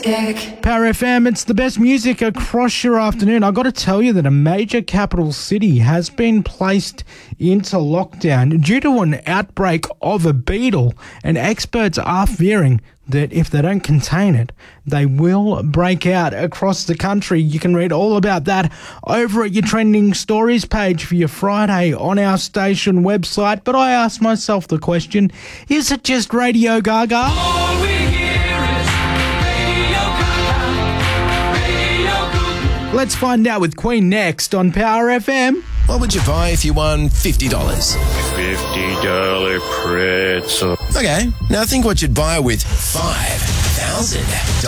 music. Power FM, it's the best music across your afternoon. I've got to tell you that a major capital city has been placed into lockdown due to an outbreak of a beetle, and experts are fearing that if they don't contain it, they will break out across the country. You can read all about that over at your Trending Stories page for your Friday on our station website. But I asked myself the question, is it just Radio Gaga? All we hear is Radio Gaga, Radio Gaga. Let's find out with Queen next on Power FM. What would you buy if you won $50? $50 pretzel. Okay, now think what you'd buy with $5,000.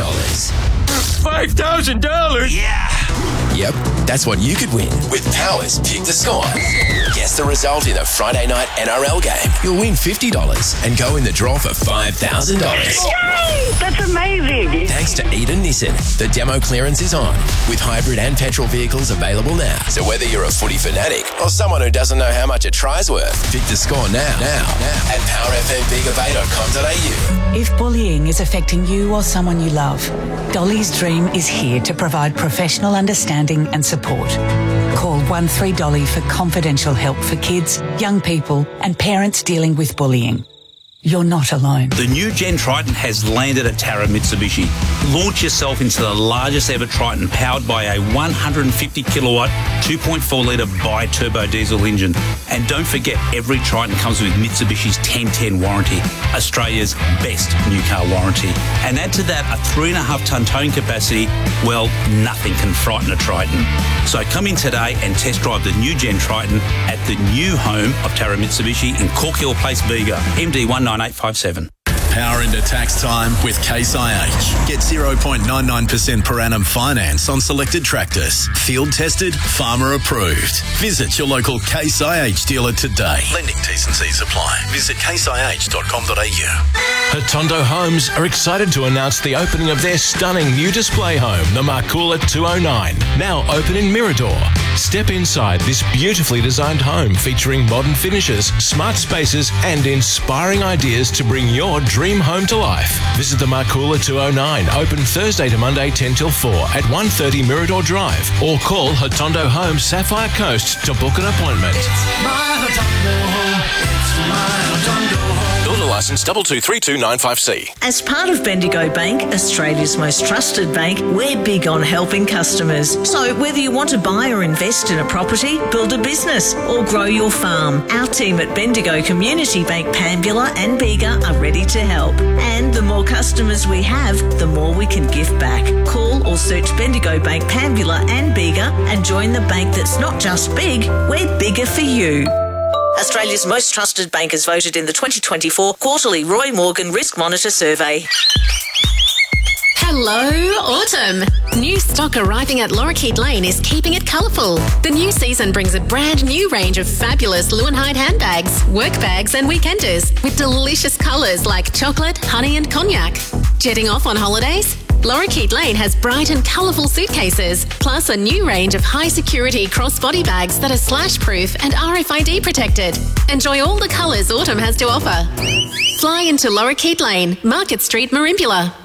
$5,000? Yeah! Yep, that's what you could win with Power's Pick the Score. Guess the result in a Friday night NRL game. You'll win $50 and go in the draw for $5,000. Yay! That's amazing! Thanks to Eden Nissan, the demo clearance is on, with hybrid and petrol vehicles available now. So whether you're a footy fanatic or someone who doesn't know how much a try's worth, pick the score now at powerfmbigabay.com.au. If bullying is affecting you or someone you love, Dolly's Dream is here to provide professional understanding and support. Call 13Dolly for confidential help for kids, young people and parents dealing with bullying. You're not alone. The new Gen Triton has landed at Tara Mitsubishi. Launch yourself into the largest ever Triton powered by a 150 kilowatt, 2.4 litre bi-turbo diesel engine. And don't forget, every Triton comes with Mitsubishi's 1010 warranty, Australia's best new car warranty. And add to that a 3.5 tonne towing capacity, well, nothing can frighten a Triton. So come in today and test drive the new Gen Triton at the new home of Tara Mitsubishi in Cork Hill Place, Bega, MD 19857. Power into tax time with Case IH. Get 0.99% per annum finance on selected tractors. Field tested, farmer approved. Visit your local Case IH dealer today. Lending T's and C's apply. Visit caseih.com.au. Hotondo Homes are excited to announce the opening of their stunning new display home, the Marcoola 209, now open in Mirador. Step inside this beautifully designed home featuring modern finishes, smart spaces and inspiring ideas to bring your dream home to life. Visit the Marcoola 209, open Thursday to Monday 10 till 4 at 130 Mirador Drive, or call Hotondo Homes Sapphire Coast to book an appointment. Builder licence 2232955C. As part of Bendigo Bank, Australia's most trusted bank, we're big on helping customers. So whether you want to buy or invest in a property, build a business or grow your farm, our team at Bendigo Community Bank Pambula and Bega are ready to help. And the more customers we have, the more we can give back. Call or search Bendigo Bank Pambula and Bega and join the bank that's not just big, we're bigger for you. Australia's most trusted bank is voted in the 2024 quarterly Roy Morgan Risk Monitor Survey. Hello, autumn. New stock arriving at Lorikeet Lane is keeping it colourful. The new season brings a brand new range of fabulous Leeuwenhoek handbags, work bags and weekenders with delicious colours like chocolate, honey and cognac. Jetting off on holidays? Lorikeet Lane has bright and colourful suitcases, plus a new range of high-security cross-body bags that are slash-proof and RFID protected. Enjoy all the colours autumn has to offer. Fly into Lorikeet Lane, Market Street, Merimbula.